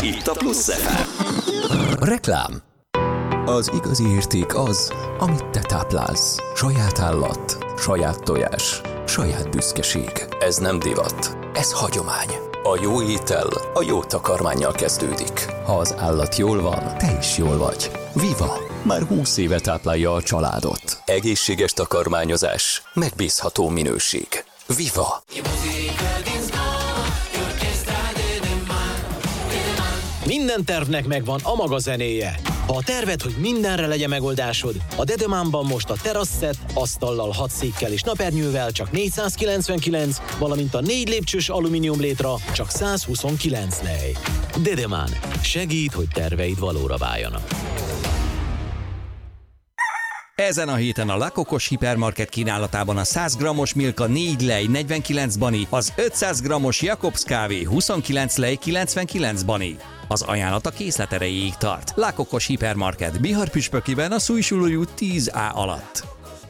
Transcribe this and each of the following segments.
Itt a Plusz FM. Reklám. Az igazi érték az, amit te táplálsz. Saját állat, saját tojás, saját büszkeség. Ez nem divat, ez hagyomány. A jó étel a jó takarmánnyal kezdődik. Ha az állat jól van, te is jól vagy. Viva! Már 20 éve táplálja a családot. Egészséges takarmányozás, megbízható minőség. Viva! Minden tervnek megvan a maga zenéje. Ha a terved, hogy mindenre legyen megoldásod, a Dedemánban most a teraszszett, asztallal, 6 székkel és napernyővel csak 499, valamint a 4 lépcsős alumínium létra csak 129 lej. Dedemán. Segít, hogy terveid valóra váljanak. Ezen a héten a Lakokos Hipermarket kínálatában a 100 g-os Milka 4 lej 49 bani, az 500 g-os Jakobs kávé 29 lej 99 bani. Az ajánlat a készlet erejéig tart. Lakokos Hipermarket Bihar-Püspökiben a Szújsuló út 10A alatt.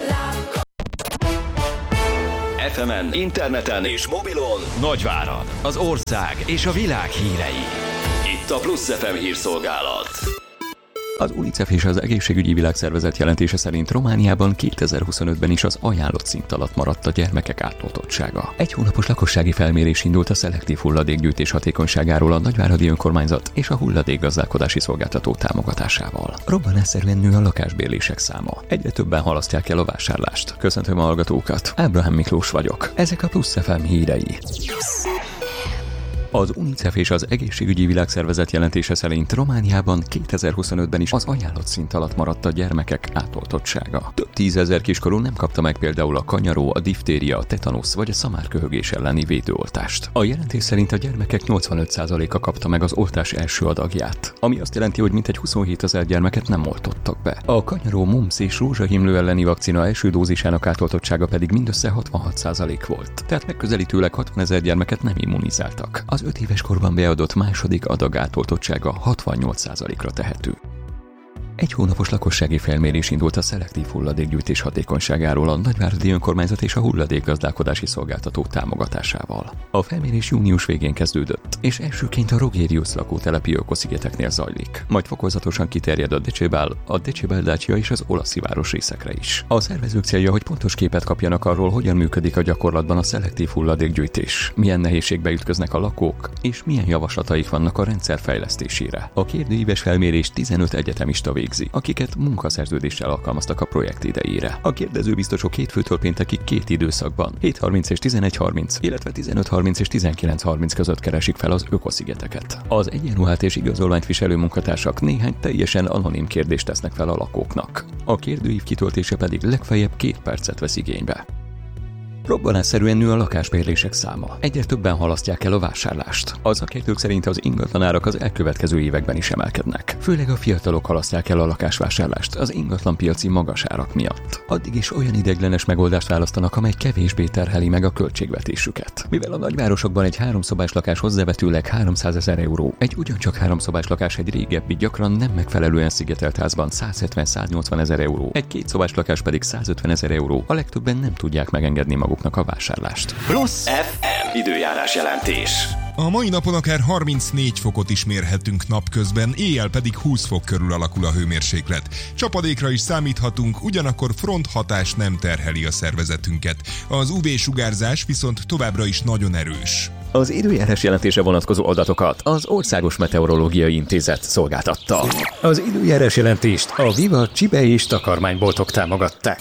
FM-en, interneten és mobilon Nagyvárad, az ország és a világ hírei. Itt a Plusz FM hírszolgálat. Az UNICEF és az Egészségügyi Világszervezet jelentése szerint Romániában 2025-ben is az ajánlott szint alatt maradt a gyermekek átoltottsága. Egy hónapos lakossági felmérés indult a szelektív hulladékgyűjtés hatékonyságáról a Nagyváradi Önkormányzat és a hulladékgazdálkodási szolgáltató támogatásával. Robbanásszerűen nő a lakásbérlések száma. Egyre többen halasztják el a vásárlást. Köszöntöm a hallgatókat. Ábrahám Miklós vagyok. Ezek a Plusz FM hírei. Az UNICEF és az Egészségügyi Világszervezet jelentése szerint Romániában 2025-ben is az ajánlott szint alatt maradt a gyermekek átoltottsága. Több tízezer kiskorú nem kapta meg például a kanyaró, a diftéria, a tetanusz vagy a szamárköhögés elleni védőoltást. A jelentés szerint a gyermekek 85%-a kapta meg az oltás első adagját, ami azt jelenti, hogy mintegy 27 000 gyermeket nem oltottak be. A kanyaró, mumps és rózsahimlő elleni vakcina első dózisának átoltottsága pedig mindössze 66% volt. Tehát megközelítőleg 60 000 gyermeket nem immunizáltak. Az 5 éves korban beadott második adag átoltottsága 68%-ra tehető. Egy hónapos lakossági felmérés indult a szelektív hulladékgyűjtés hatékonyságáról a Nagyváradi Önkormányzat és a hulladékgazdálkodási szolgáltató támogatásával. A felmérés június végén kezdődött, és elsőként a Rogérius lakótelepi ökoszigeteknél zajlik. Majd fokozatosan kiterjed a Decebal, a Decebal-Dacia és az Olasziváros részekre is. A szervezők célja, hogy pontos képet kapjanak arról, hogyan működik a gyakorlatban a szelektív hulladékgyűjtés, milyen nehézségbe ütköznek a lakók, és milyen javaslataik vannak a rendszer fejlesztésére. A kérdőíves felmérés 15 egyetemista végzi, akiket munkaszerződéssel alkalmaztak a projekt idejére. A kérdezőbiztosok hétfőtől péntekig 2 időszakban, 7:30 és 11:30, illetve 15:30 és 19:30 között keresik fel az ökoszigeteket. Az egyenruhát és igazolványt viselő munkatársak néhány teljesen anonim kérdést tesznek fel a lakóknak. A kérdőív kitöltése pedig legfeljebb 2 percet vesz igénybe. Robbanásszerűen nő a lakásbérlések száma. Egyre többen halasztják el a vásárlást. A szakértők szerint az ingatlanárak az elkövetkező években is emelkednek. Főleg a fiatalok halasztják el a lakásvásárlást az ingatlanpiaci magas árak miatt. Addig is olyan ideiglenes megoldást választanak, amely kevésbé terheli meg a költségvetésüket. Mivel a nagyvárosokban egy 3 szobás lakás hozzávetőleg 300 000 euró, egy ugyancsak 3 szobás lakás egy régebbi, gyakran nem megfelelően szigetelt házban 170-180 000 euró, egy 2 szobás lakás pedig 150 000 euró, a legtöbben nem tudják megengedni maguknak a vásárlást. Plusz FM időjárás jelentés. A mai napon akár 34 fokot is mérhetünk napközben, éjjel pedig 20 fok körül alakul a hőmérséklet. Csapadékra is számíthatunk, ugyanakkor fronthatás nem terheli a szervezetünket. Az UV-sugárzás viszont továbbra is nagyon erős. Az időjárás jelentése vonatkozó adatokat az Országos Meteorológiai Intézet szolgáltatta. Az időjárás jelentést a Viva Csibe és takarmányboltok támogatták.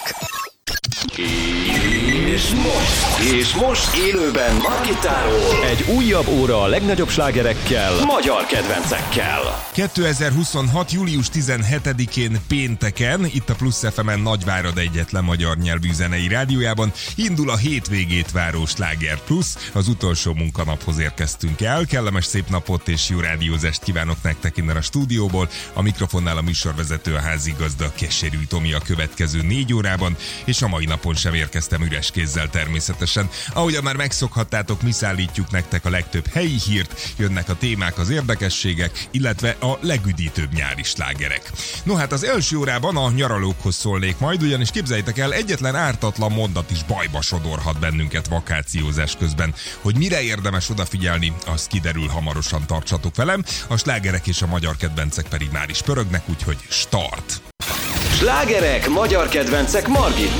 És most élőben Margittáról egy újabb óra a legnagyobb slágerekkel, magyar kedvencekkel. 2026. július 17-én pénteken, itt a Plusz FM-en Nagyvárad egyetlen magyar nyelvű zenei rádiójában indul a hétvégét váró Sláger Plusz. Az utolsó munkanaphoz érkeztünk el. Kellemes szép napot és jó rádiózást kívánok nektek innen a stúdióból. A mikrofonnál a műsorvezető, a házigazda, Keserű Tomi a következő 4 órában, és a mai napon sem érkeztem üres kézzel. kézzel természetesen. Ahogyan már megszokhattátok, mi szállítjuk nektek a legtöbb helyi hírt, jönnek a témák, az érdekességek, illetve a legüdítőbb nyári slágerek. No hát az első órában a nyaralókhoz szólnék majd, ugyanis képzeljétek el, egyetlen ártatlan mondat is bajba sodorhat bennünket vakációzás közben. Hogy mire érdemes odafigyelni, az kiderül hamarosan, tartsatok velem, a slágerek és a magyar kedvencek pedig már is pörögnek, úgyhogy start! Slágerek, magyar kedvencek Margittal.